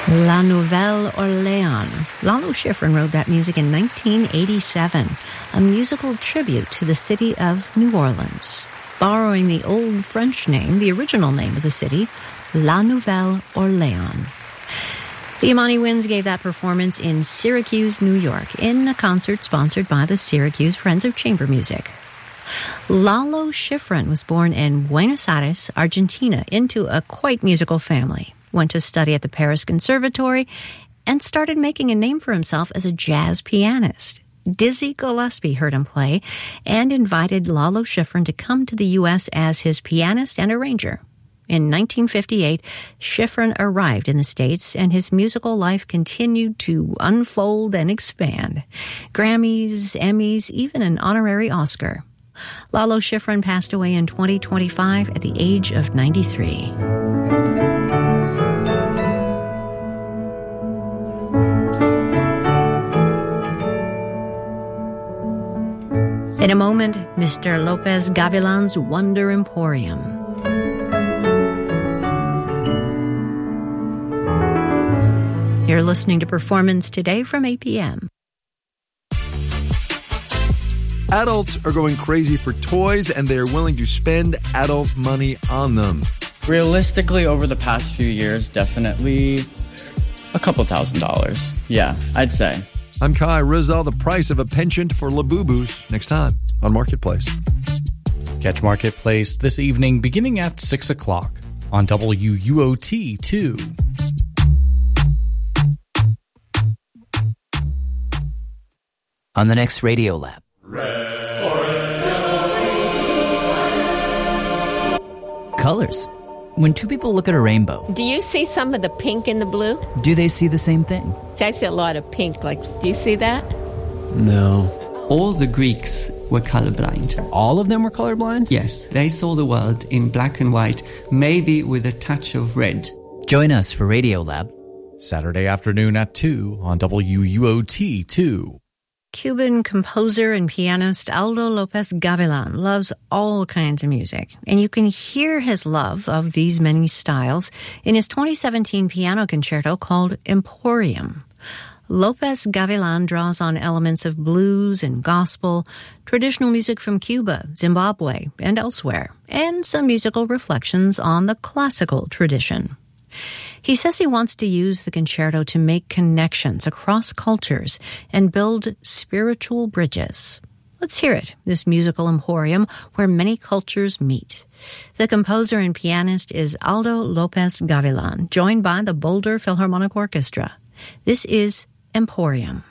La Nouvelle Orléans. Lalo Schifrin wrote that music in 1987, a musical tribute to the city of New Orleans, borrowing the old French name, the original name of the city, La Nouvelle Orléans. The Imani Winds gave that performance in Syracuse, New York, in a concert sponsored by the Syracuse Friends of Chamber Music. Lalo Schifrin was born in Buenos Aires, Argentina, into a quite musical family. Went to study at the Paris Conservatory and started making a name for himself as a jazz pianist. Dizzy Gillespie heard him play and invited Lalo Schifrin to come to the U.S. as his pianist and arranger. In 1958, Schifrin arrived in the States, and his musical life continued to unfold and expand. Grammys, Emmys, even an honorary Oscar. Lalo Schifrin passed away in 2025 at the age of 93. In a moment, Mr. Lopez Gavilan's Wonder Emporium. You're listening to Performance Today from APM. Adults are going crazy for toys, and they're willing to spend adult money on them. Realistically, over the past few years, definitely a couple $1,000s. Yeah, I'd say. I'm Kai Rizal. The price of a penchant for Labubus next time on Marketplace. Catch Marketplace this evening beginning at 6 o'clock on WUOT2. On the next Radio Lab. Colors. When two people look at a rainbow, Do you see some of the pink in the blue? do they see the same thing? I see a lot of pink. Like, do you see that? No. All the Greeks were colorblind. All of them were colorblind? Yes, they saw the world in black and white, maybe with a touch of red. Join us for Radio Lab. Saturday afternoon at 2 on WUOT2. Cuban composer and pianist Aldo Lopez Gavilan loves all kinds of music, and you can hear his love of these many styles in his 2017 piano concerto called Emporium. Lopez Gavilan draws on elements of blues and gospel, traditional music from Cuba, Zimbabwe, and elsewhere, and some musical reflections on the classical tradition. He says he wants to use the concerto to make connections across cultures and build spiritual bridges. Let's hear it, this musical emporium where many cultures meet. The composer and pianist is Aldo Lopez Gavilan, joined by the Boulder Philharmonic Orchestra. This is Emporium.